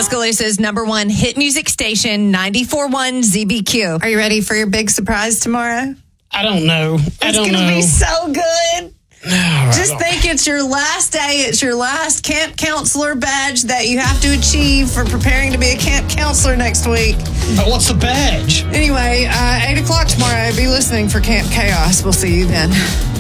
Tuscaloosa's #1 hit music station, 94.1 ZBQ. Are you ready for your big surprise tomorrow? I don't know. It's going to be so good. Just think it's your last day. It's your last camp counselor badge that you have to achieve for preparing to be a camp counselor next week. But what's the badge? Anyway, 8 o'clock tomorrow. Be listening for Camp Chaos. We'll see you then.